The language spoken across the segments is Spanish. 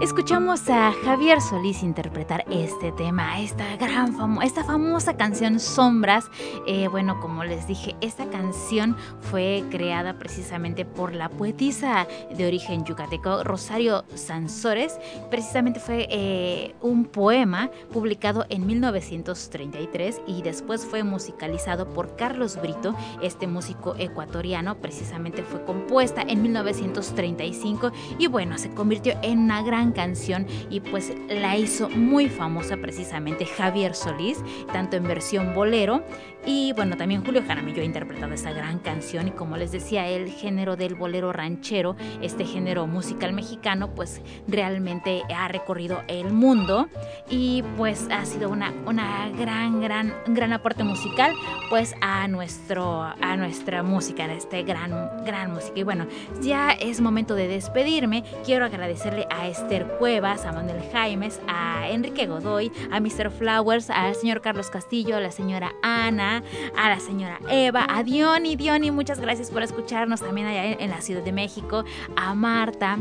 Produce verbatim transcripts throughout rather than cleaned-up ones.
Escuchamos a Javier Solís interpretar este tema, esta gran famo esta famosa canción Sombras. Eh, bueno, como les dije, esta canción fue creada precisamente por la poetisa de origen yucateco Rosario Sansores. Precisamente fue eh, un poema publicado en mil novecientos treinta y tres y después fue musicalizado por Carlos Brito, este músico ecuatoriano. Precisamente fue compuesta en mil novecientos treinta y cinco y bueno, se convirtió en una gran canción y pues la hizo muy famosa precisamente Javier Solís, tanto en versión bolero y bueno, también Julio Jaramillo ha interpretado esta gran canción. Y como les decía, el género del bolero ranchero, este género musical mexicano, pues realmente ha recorrido el mundo y pues ha sido una, una gran, gran, gran aporte musical pues a nuestro, a nuestra música, en este gran, gran música. Y bueno, ya es momento de despedirme. Quiero agradecerle a Esther Cuevas, a Manuel Jaimes, a Enrique Godoy, a mister Flowers, al señor Carlos Castillo, a la señora Ana, a la señora Eva, a Diony. Diony, muchas gracias por escucharnos también allá en la Ciudad de México, a Marta,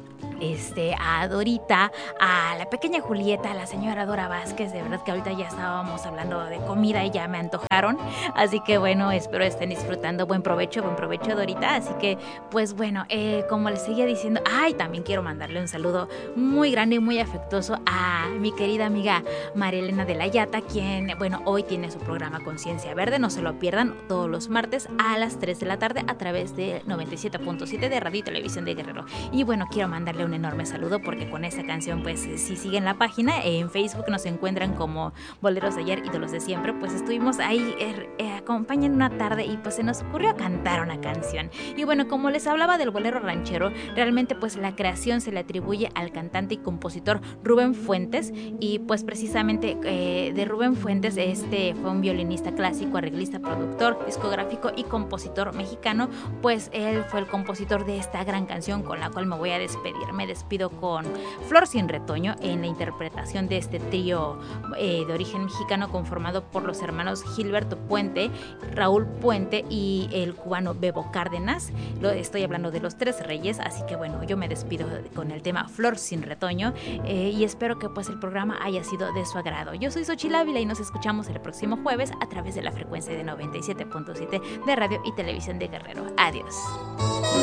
Este, a Dorita, a la pequeña Julieta, a la señora Dora Vázquez. De verdad que ahorita ya estábamos hablando de comida y ya me antojaron, así que bueno, espero estén disfrutando. Buen provecho, buen provecho, Dorita. Así que pues bueno, eh, como les seguía diciendo, ay, también quiero mandarle un saludo muy grande y muy afectuoso a mi querida amiga María Elena de la Yata, quien bueno, hoy tiene su programa Conciencia Verde. No se lo pierdan, todos los martes a las tres de la tarde a través de noventa y siete punto siete de Radio y Televisión de Guerrero. Y bueno, quiero mandarle un enorme saludo porque con esa canción, pues si siguen la página en Facebook nos encuentran como Boleros de Ayer, Ídolos de Siempre. Pues estuvimos ahí eh, eh, acompañando una tarde y pues se nos ocurrió cantar una canción. Y bueno, como les hablaba del bolero ranchero, realmente pues la creación se le atribuye al cantante y compositor Rubén Fuentes. Y pues precisamente eh, de Rubén Fuentes, este fue un violinista clásico, arreglista, productor, discográfico y compositor mexicano. Pues él fue el compositor de esta gran canción con la cual me voy a despedir. Me despido con Flor Sin Retoño en la interpretación de este trío eh, de origen mexicano conformado por los hermanos Gilberto Puente, Raúl Puente y el cubano Bebo Cárdenas. Lo, estoy hablando de los Tres Reyes, así que bueno, yo me despido con el tema Flor Sin Retoño eh, y espero que pues el programa haya sido de su agrado. Yo soy Xochitl Ávila y nos escuchamos el próximo jueves a través de la frecuencia de noventa y siete punto siete de Radio y Televisión de Guerrero. Adiós.